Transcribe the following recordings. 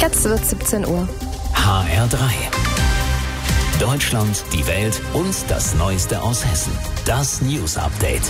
Jetzt wird 17 Uhr. HR3. Deutschland, die Welt und das Neueste aus Hessen. Das News Update.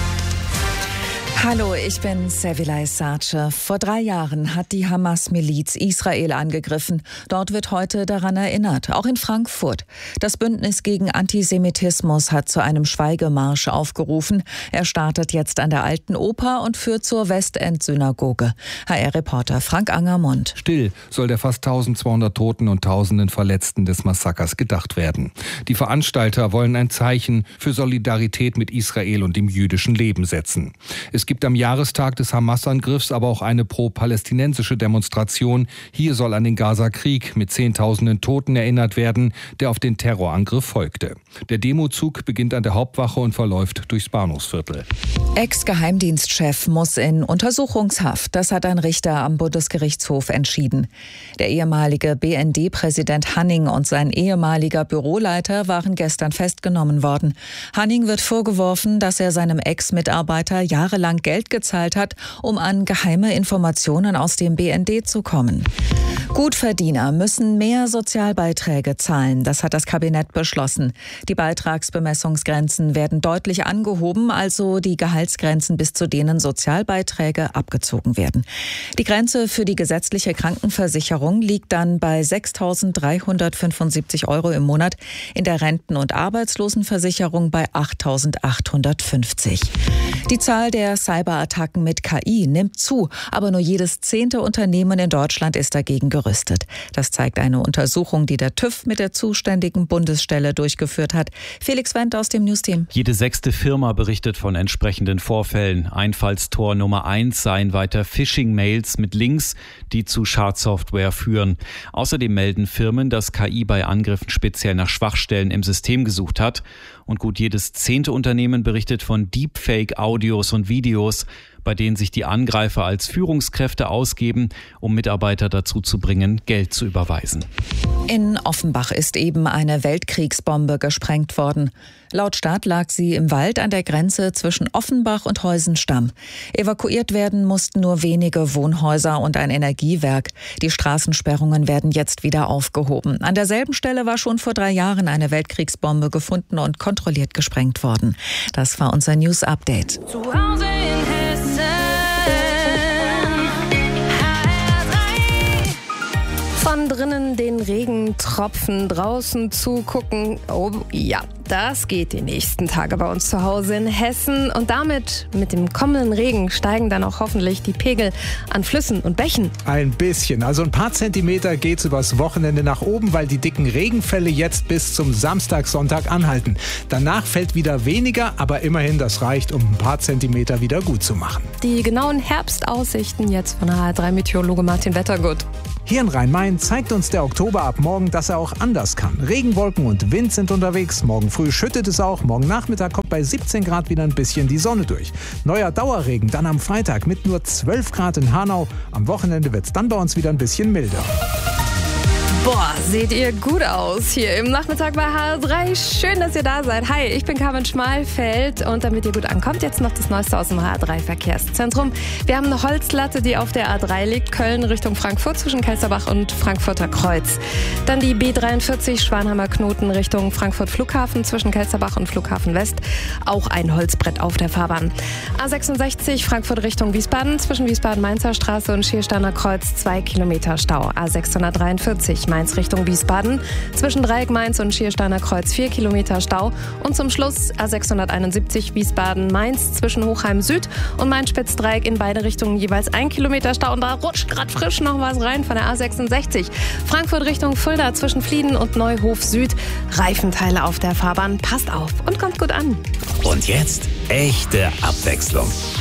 Hallo, ich bin Sevilay Sace. Vor 3 Jahren hat die Hamas-Miliz Israel angegriffen. Dort wird heute daran erinnert, auch in Frankfurt. Das Bündnis gegen Antisemitismus hat zu einem Schweigemarsch aufgerufen. Er startet jetzt an der Alten Oper und führt zur Westend-Synagoge. HR-Reporter Frank Angermund. Still soll der fast 1200 Toten und Tausenden Verletzten des Massakers gedacht werden. Die Veranstalter wollen ein Zeichen für Solidarität mit Israel und dem jüdischen Leben setzen. Es gibt am Jahrestag des Hamas-Angriffs aber auch eine pro-palästinensische Demonstration. Hier soll an den Gaza-Krieg mit Zehntausenden Toten erinnert werden, der auf den Terrorangriff folgte. Der Demozug beginnt an der Hauptwache und verläuft durchs Bahnhofsviertel. Ex-Geheimdienstchef muss in Untersuchungshaft. Das hat ein Richter am Bundesgerichtshof entschieden. Der ehemalige BND-Präsident Hanning und sein ehemaliger Büroleiter waren gestern festgenommen worden. Hanning wird vorgeworfen, dass er seinem Ex-Mitarbeiter jahrelang Geld gezahlt hat, um an geheime Informationen aus dem BND zu kommen. Gutverdiener müssen mehr Sozialbeiträge zahlen. Das hat das Kabinett beschlossen. Die Beitragsbemessungsgrenzen werden deutlich angehoben, also die Gehaltsgrenzen, bis zu denen Sozialbeiträge abgezogen werden. Die Grenze für die gesetzliche Krankenversicherung liegt dann bei 6.375 € im Monat, in der Renten- und Arbeitslosenversicherung bei 8.850. Die Zahl der Cyberattacken mit KI nimmt zu, aber nur jedes 10. Unternehmen in Deutschland ist dagegen gerüstet. Das zeigt eine Untersuchung, die der TÜV mit der zuständigen Bundesstelle durchgeführt hat. Felix Wendt aus dem Newsteam. Jede 6. Firma berichtet von entsprechenden Vorfällen. Einfallstor Nummer 1 seien weiter Phishing-Mails mit Links, die zu Schadsoftware führen. Außerdem melden Firmen, dass KI bei Angriffen speziell nach Schwachstellen im System gesucht hat. Und gut jedes 10. Unternehmen berichtet von Deepfake-Audios und Videos, bei denen sich die Angreifer als Führungskräfte ausgeben, um Mitarbeiter dazu zu bringen, Geld zu überweisen. In Offenbach ist eben eine Weltkriegsbombe gesprengt worden. Laut Stadt lag sie im Wald an der Grenze zwischen Offenbach und Heusenstamm. Evakuiert werden mussten nur wenige Wohnhäuser und ein Energiewerk. Die Straßensperrungen werden jetzt wieder aufgehoben. An derselben Stelle war schon vor 3 Jahren eine Weltkriegsbombe gefunden und kontrolliert gesprengt worden. Das war unser News Update. Zu Hause in Hessen. Von drinnen den Regentropfen draußen zugucken. Oh ja, das geht die nächsten Tage bei uns zu Hause in Hessen. Und damit, mit dem kommenden Regen, steigen dann auch hoffentlich die Pegel an Flüssen und Bächen. Ein bisschen. Also ein paar Zentimeter geht's übers Wochenende nach oben, weil die dicken Regenfälle jetzt bis zum Samstag, Sonntag anhalten. Danach fällt wieder weniger, aber immerhin, das reicht, um ein paar Zentimeter wieder gut zu machen. Die genauen Herbstaussichten jetzt von HR3-Meteorologe Martin Wettergut. Hier in Rhein-Main zeigt uns der Oktober ab morgen, dass er auch anders kann. Regenwolken und Wind sind unterwegs. Morgen früh schüttet es auch. Morgen Nachmittag kommt bei 17 Grad wieder ein bisschen die Sonne durch. Neuer Dauerregen dann am Freitag mit nur 12 Grad in Hanau. Am Wochenende wird es dann bei uns wieder ein bisschen milder. Boah, seht ihr gut aus hier im Nachmittag bei HR3. Schön, dass ihr da seid. Hi, ich bin Carmen Schmalfeld und damit ihr gut ankommt, jetzt noch das Neueste aus dem HR3-Verkehrszentrum. Wir haben eine Holzlatte, die auf der A3 liegt, Köln Richtung Frankfurt zwischen Kelsterbach und Frankfurter Kreuz. Dann die B43 Schwanheimer Knoten Richtung Frankfurt Flughafen zwischen Kelsterbach und Flughafen West. Auch ein Holzbrett auf der Fahrbahn. A66 Frankfurt Richtung Wiesbaden zwischen Wiesbaden-Mainzer Straße und Schiersteiner Kreuz 2 Kilometer Stau. A643 Mainz Richtung Wiesbaden. Zwischen Dreieck Mainz und Schiersteiner Kreuz 4 Kilometer Stau. Und zum Schluss A671 Wiesbaden-Mainz zwischen Hochheim Süd und Mainz-Spitzdreieck in beide Richtungen jeweils 1 Kilometer Stau. Und da rutscht gerade frisch noch was rein von der A66. Frankfurt Richtung Fulda zwischen Flieden und Neuhof Süd. Reifenteile auf der Fahrbahn. Passt auf und kommt gut an. Und jetzt echte Abwechslung.